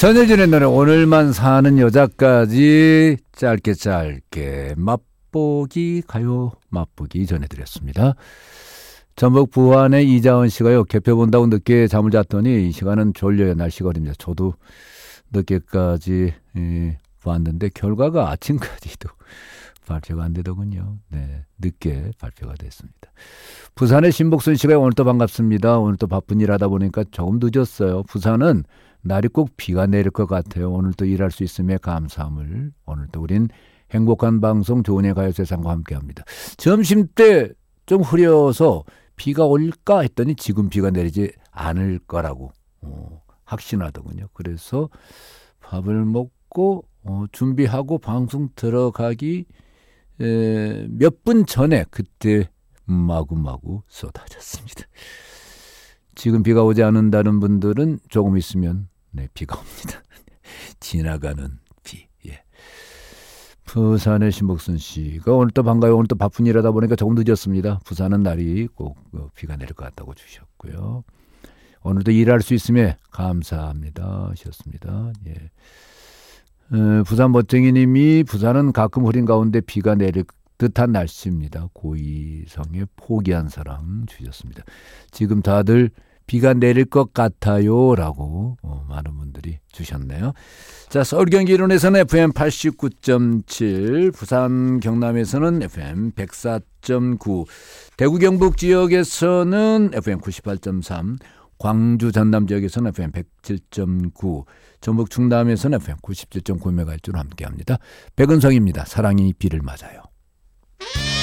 전해진의 노래 오늘만 사는 여자까지 짧게 맛보기 가요 맛보기 전해드렸습니다. 전북 부안의 이자은 씨가요, 개표 본다고 늦게 잠을 잤더니 이 시간은 졸려요. 날씨가 어립니다. 저도 늦게까지 봤는데 결과가 아침까지도 발표가 안 되더군요. 네, 늦게 발표가 됐습니다. 부산의 신복순 씨가 오늘 또 반갑습니다. 오늘 또 바쁜 일 하다 보니까 조금 늦었어요. 부산은 날이 꼭 비가 내릴 것 같아요. 오늘 또 일할 수 있음에 감사함을. 오늘 또 우린 행복한 방송 조은의 가요세상과 함께합니다. 점심때 좀 흐려서 비가 올까 했더니 지금 비가 내리지 않을 거라고 확신하더군요. 그래서 밥을 먹고 준비하고 방송 들어가기 몇 분 전에 그때 마구마구 쏟아졌습니다. 지금 비가 오지 않는다는 분들은 조금 있으면 비가 옵니다. 지나가는 비. 예. 부산의 신복순 씨가 오늘 또 반가워요. 오늘 또 바쁜 일 하다 보니까 조금 늦었습니다. 부산은 날이 꼭 비가 내릴 것 같다고 주셨고요. 오늘도 일할 수 있음에 감사합니다 하셨습니다. 예. 부산 멋쟁이님이 부산은 가끔 흐린 가운데 비가 내릴 듯한 날씨입니다. 고이성의 포기한 사랑 주셨습니다. 지금 다들 비가 내릴 것 같아요 라고 많은 분들이 주셨네요. 자, 서울 경기 이론에서는 FM 89.7, 부산 경남에서는 FM 104.9, 대구 경북 지역에서는 FM 98.3, 광주 전남 지역에서는 FM 107.9, 전북 충남에서는 FM 97.9MHz로 함께합니다. 백은성입니다. 사랑이 비를 맞아요.